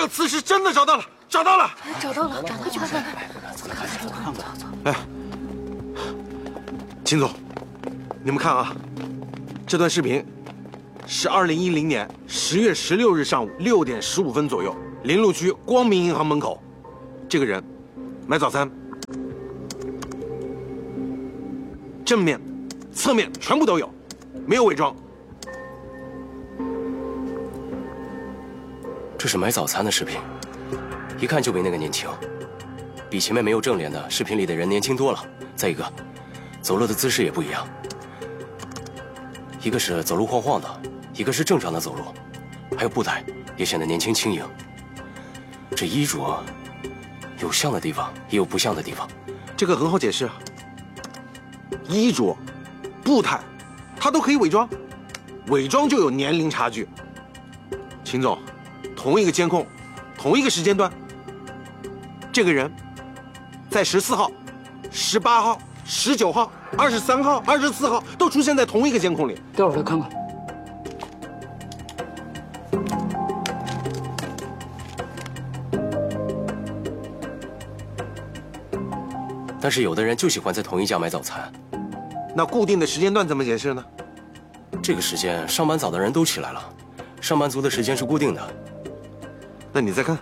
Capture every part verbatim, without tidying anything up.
这个磁石真的找到了，找到了， 找到了，快去看看。 哎，秦总，你们看啊，这段视频是二零一零年十月十六日上午六点十五分左右，林路区光明银行门口，这个人买早餐，正面、侧面全部都有，没有伪装。 这是买早餐的视频，一看就没那个年轻，比前面没有正脸的视频里的人年轻多了。再一个，走路的姿势也不一样，一个是走路晃晃的，一个是正常的走路，还有步态也显得年轻轻盈。这衣着有像的地方，也有不像的地方。 这个很好解释啊，衣着、步态，他都可以伪装，伪装就有年龄差距。秦总。 同一个监控，同一个时间段，这个人，在十四号、十八号、十九号、二十三号、二十四号都出现在同一个监控里。 调出来看看。 但是有的人就喜欢在同一家买早餐， 那固定的时间段怎么解释呢？ 这个时间上班早的人都起来了，上班族的时间是固定的。 那你再看，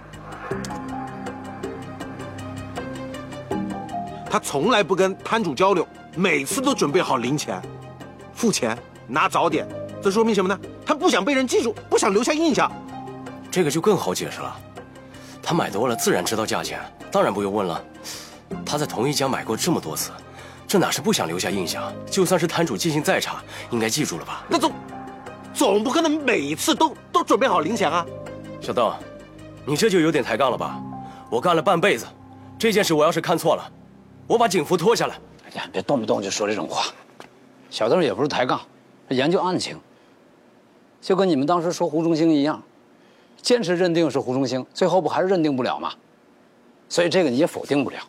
他从来不跟摊主交流，每次都准备好零钱、付钱、拿早点，这说明什么呢？他不想被人记住，不想留下印象。 这个就更好解释了，他买多了自然知道价钱，当然不用问了。他在同一家买过这么多次，这哪是不想留下印象？就算是摊主记性再差，应该记住了吧？ 那总总不可能每一次都都准备好零钱啊， 小邓。 你这就有点抬杠了吧？我干了半辈子，这件事我要是看错了，我把警服脱下来。 哎呀，别动不动就说这种话。小邓也不是抬杠，是研究案情。就跟你们当时说胡忠兴一样，坚持认定是胡忠兴，最后不还是认定不了吗？所以这个你也否定不了。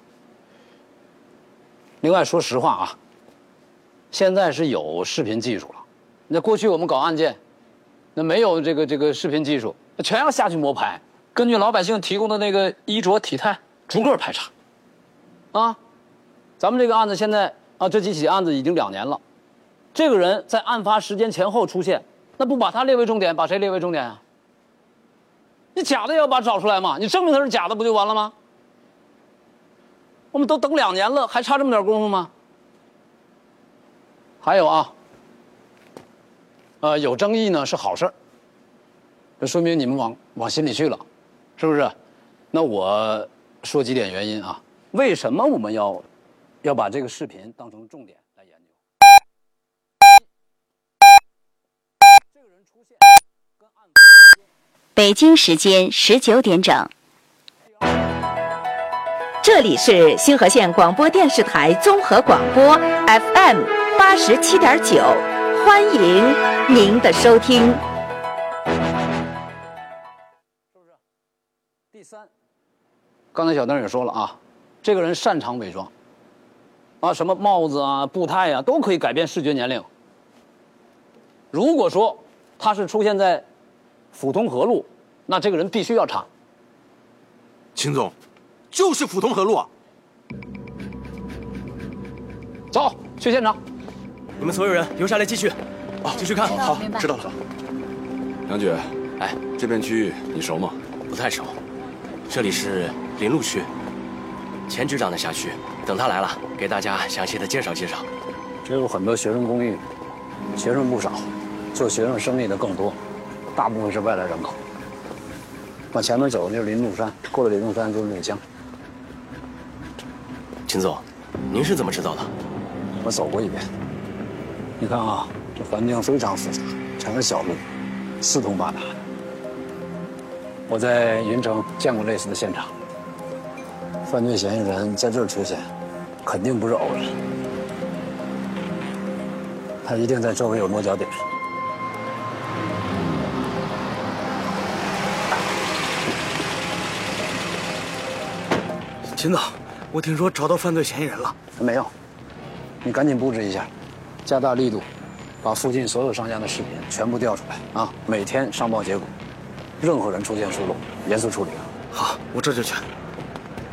另外，说实话啊，现在是有视频技术了。那过去我们搞案件，那没有这个这个视频技术，全要下去摸排。 根据老百姓提供的那个衣着体态，逐个排查。啊，咱们这个案子现在啊，这几起案子已经两年了。这个人在案发时间前后出现，那不把他列为重点，把谁列为重点啊？你假的也要把他找出来嘛？你证明他是假的不就完了吗？我们都等两年了，还差这么点功夫吗？还有啊，呃，有争议呢是好事儿，这说明你们往往心里去了。 是不是？那我说几点原因啊？为什么我们要要把这个视频当成重点来研究？这个人出现跟案子北京时间十九点整，这里是星河县广播电视台综合广播 F M 八十七点九，欢迎您的收听。 第三，刚才小邓也说了啊，这个人擅长伪装，啊，什么帽子啊、步态啊，都可以改变视觉年龄。如果说他是出现在阜通河路，那这个人必须要查。 秦总，就是阜通河路啊！ 走，去现场。 你们所有人留下来继续， 哦， 继续看。 好， 知道了。 杨局， 哎， 这片区域你熟吗？ 不太熟。 这里是林路区，钱局长的辖区。等他来了，给大家详细的介绍介绍。 这有很多学生公寓，学生不少，做学生生意的更多，大部分是外来人口。往前面走就是林路山，过了林路山就是怒江。 秦总，您是怎么知道的？ 我走过一遍。你看啊，这环境非常复杂，全是小路，四通八达。 我在云城见过类似的现场，犯罪嫌疑人在这儿出现，肯定不是偶然，他一定在周围有落脚点。 秦总，我听说找到犯罪嫌疑人了。 没有，你赶紧布置一下，加大力度，把附近所有商家的视频全部调出来啊！每天上报结果。 任何人出现疏漏，严肃处理啊！ 好，我这就去。